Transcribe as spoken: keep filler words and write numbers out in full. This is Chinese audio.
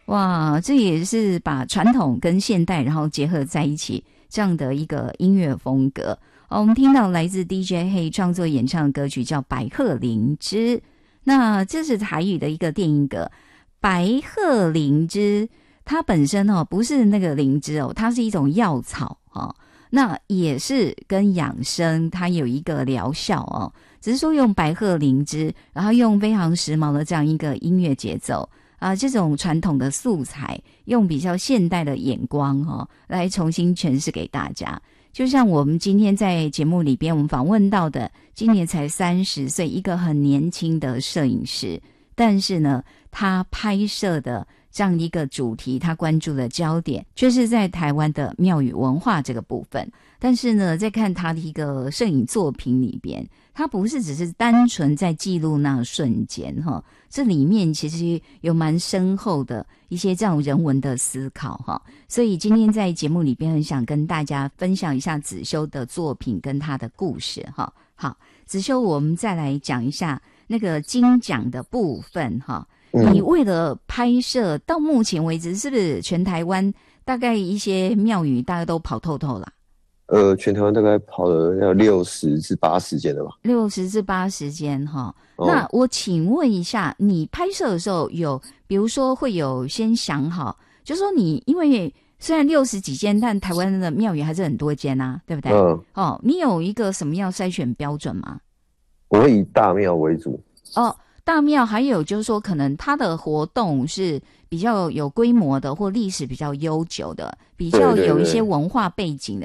哇，这也是把传统跟现代然后结合在一起这样的一个音乐风格。哦，我们听到来自 D J 黑创作演唱的歌曲叫《白鹤灵芝》，那这是台语的一个电音歌。白鹤灵芝它本身哦不是那个灵芝哦，它是一种药草哦，那也是跟养生它有一个疗效哦，只是说用白鹤灵芝，然后用非常时髦的这样一个音乐节奏啊、呃，这种传统的素材用比较现代的眼光哦来重新诠释给大家。就像我们今天在节目里边我们访问到的，今年才三十岁，一个很年轻的摄影师，但是呢他拍摄的这样一个主题，他关注的焦点却是在台湾的庙宇文化这个部分。但是呢在看他的一个摄影作品里边，他不是只是单纯在记录那瞬间哈，这里面其实有蛮深厚的一些这样人文的思考哈。所以今天在节目里边很想跟大家分享一下子修的作品跟他的故事哈。好，子修，我们再来讲一下那个金奖的部分哈。你为了拍摄到目前为止是不是全台湾大概一些庙宇大概都跑透透啦？ 呃，全台湾大概跑了要六十至八十间了吧？ 六十至八十间哈。 哦、 那我请问一下，你拍摄的时候有，比如说会有先想好，就说你因为虽然六十几间，但台湾的庙宇还是很多间啊，对不对？ 嗯。 哦，你有一个什么样筛选标准吗？ 我会以大庙为主。 哦。大庙还有就是说可能它的活动是比较有规模的或历史比较悠久的，比较有一些文化背景的